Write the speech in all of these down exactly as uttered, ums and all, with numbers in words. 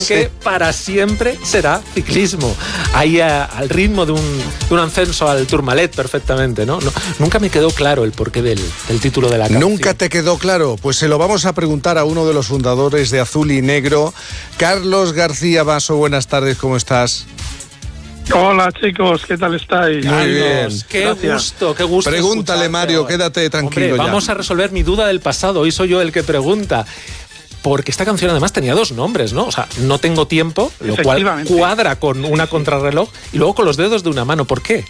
que para siempre será ciclismo. Ahí a, al ritmo de un, de un ascenso al Tourmalet perfectamente, ¿no? no nunca me quedó claro el porqué del, del título de la canción. ¿Nunca te quedó claro? Pues se lo vamos a preguntar a uno de los fundadores de Azul y Negro, Carlos García Basso. Buenas tardes, ¿cómo estás? Hola chicos, ¿qué tal estáis? Muy bien. Qué Gracias. gusto, qué gusto. Pregúntale, Mario, quédate tranquilo. Hombre, ya. Vamos a resolver mi duda del pasado, hoy soy yo el que pregunta. Porque esta canción además tenía dos nombres, ¿no? O sea, No tengo tiempo, lo cual cuadra con una contrarreloj, y luego Con los dedos de una mano. ¿Por qué?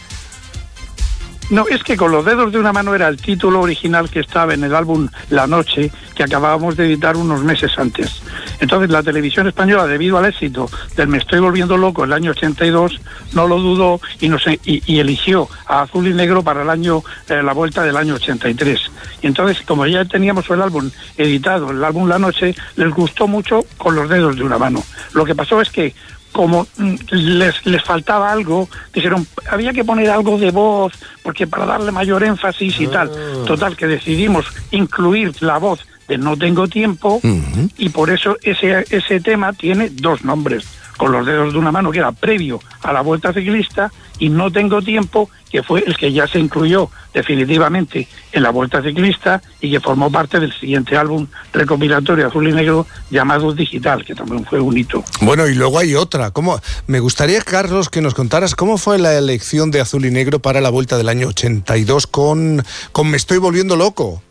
No, es que Con los dedos de una mano era el título original que estaba en el álbum La Noche, que acabábamos de editar unos meses antes. Entonces la televisión española, debido al éxito del Me estoy volviendo loco el año ochenta y dos, no lo dudó y, nos, y, y eligió a Azul y Negro para el año eh, la vuelta del año ochenta y tres. Y entonces, como ya teníamos el álbum editado, el álbum La Noche, les gustó mucho Con los dedos de una mano. Lo que pasó es que como les, les faltaba algo, dijeron, había que poner algo de voz, porque para darle mayor énfasis y tal. Total, que decidimos incluir la voz de No tengo tiempo, uh-huh. y por eso ese, ese tema tiene dos nombres. Con los dedos de una mano, que era previo a la Vuelta Ciclista, y No tengo tiempo, que fue el que ya se incluyó definitivamente en la Vuelta Ciclista y que formó parte del siguiente álbum recopilatorio Azul y Negro llamado Digital, que también fue un hito. Bueno, y luego hay otra. ¿Cómo? Me gustaría, Carlos, que nos contaras cómo fue la elección de Azul y Negro para la Vuelta del año ochenta y dos con, con Me estoy volviendo loco.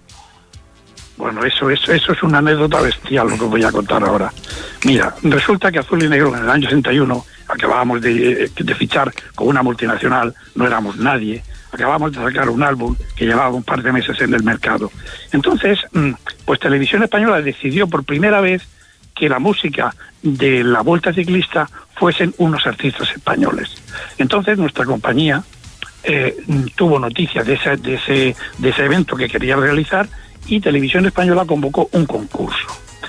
Bueno, eso, eso, eso es una anécdota bestial lo que voy a contar ahora. Mira, resulta que Azul y Negro en el año sesenta y uno acabábamos de, de fichar con una multinacional, no éramos nadie, acabamos de sacar un álbum que llevaba un par de meses en el mercado. Entonces, pues Televisión Española decidió por primera vez que la música de la Vuelta Ciclista fuesen unos artistas españoles. Entonces nuestra compañía eh, tuvo noticias de ese, de, ese, de ese evento que quería realizar, y Televisión Española convocó un concurso.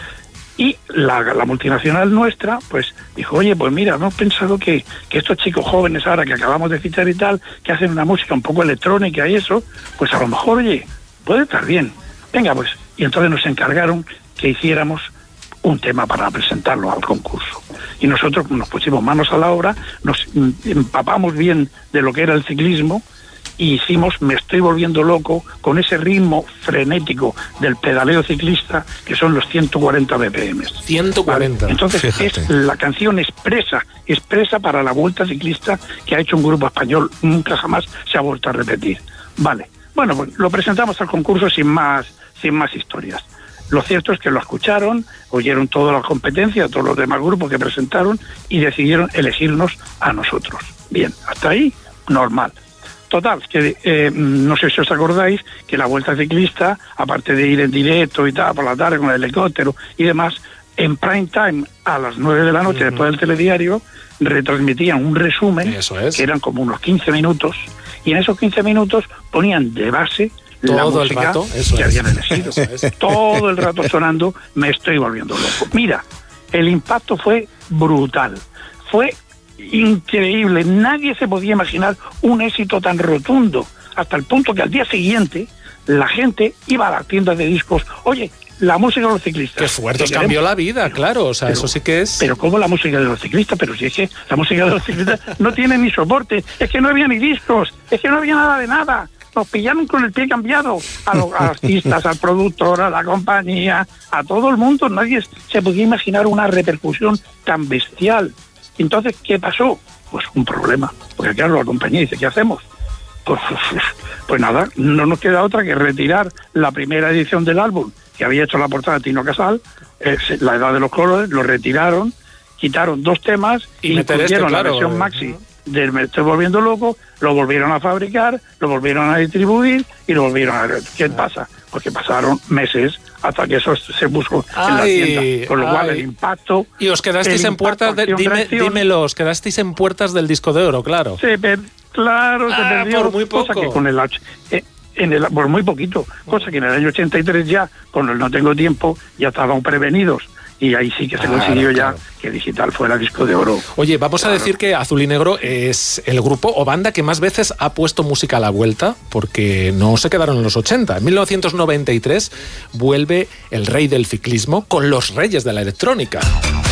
Y la, la multinacional nuestra, pues, dijo, oye, pues mira, hemos pensado que, que estos chicos jóvenes ahora que acabamos de fichar y tal, que hacen una música un poco electrónica y eso, pues a lo mejor, oye, puede estar bien. Venga, pues, y entonces nos encargaron que hiciéramos un tema para presentarlo al concurso. Y nosotros nos pusimos manos a la obra, nos empapamos bien de lo que era el ciclismo, y hicimos Me estoy volviendo loco con ese ritmo frenético del pedaleo ciclista, que son los ciento cuarenta B P M. ciento cuarenta. ¿Vale? Entonces, fíjate, es la canción expresa, expresa para la Vuelta Ciclista que ha hecho un grupo español, nunca jamás se ha vuelto a repetir. Vale, bueno, pues lo presentamos al concurso sin más, sin más historias. Lo cierto es que lo escucharon, oyeron toda la competencia, todos los demás grupos que presentaron, y decidieron elegirnos a nosotros. Bien, hasta ahí, normal. Total, que eh, no sé si os acordáis que la Vuelta Ciclista, aparte de ir en directo y tal, por la tarde con el helicóptero y demás, en prime time, a las nueve de la noche, uh-huh. después del telediario, retransmitían un resumen, Eso es. que eran como unos quince minutos, y en esos quince minutos ponían de base todo la música el rato, eso que es. habían elegido. Todo el rato sonando Me estoy volviendo loco. Mira, el impacto fue brutal. Fue increíble, nadie se podía imaginar un éxito tan rotundo, hasta el punto que al día siguiente la gente iba a las tiendas de discos, oye, la música de los ciclistas. Qué fuerte, os cambió la vida, pero, claro, o sea, pero, eso sí que es... Pero ¿cómo la música de los ciclistas? Pero si es que la música de los ciclistas no tiene ni soporte, es que no había ni discos, es que no había nada de nada. Nos pillaron con el pie cambiado a los artistas, al productor, a la compañía, a todo el mundo. Nadie se podía imaginar una repercusión tan bestial. Entonces, ¿qué pasó? Pues un problema, porque claro, la compañía dice, ¿qué hacemos? Pues, pues, pues nada, no nos queda otra que retirar la primera edición del álbum, que había hecho la portada Tino Casal, eh, La Edad de los Colores, lo retiraron, quitaron dos temas y incluyeron este, claro, la versión maxi del Me estoy volviendo loco, lo volvieron a fabricar, lo volvieron a distribuir y lo volvieron a... ¿Qué pasa? Porque pasaron meses hasta que eso se puso ay, en la tienda, con lo ay. cual el impacto... Y os quedasteis en puertas, de, dime, dímelo, os quedasteis en puertas del disco de oro, claro. Se per, claro, ah, se perdió, por muy poco. Cosa que con el, eh, en el, por muy poquito, cosa que en el año ochenta y tres ya, con el No tengo tiempo, ya estaban prevenidos. Y ahí sí que se claro, consiguió ya claro. que Digital fuera disco de oro. Oye, vamos claro. a decir que Azul y Negro es el grupo o banda que más veces ha puesto música a la vuelta, porque no se quedaron en los ochenta. En mil novecientos noventa y tres vuelve el rey del ciclismo con los reyes de la electrónica.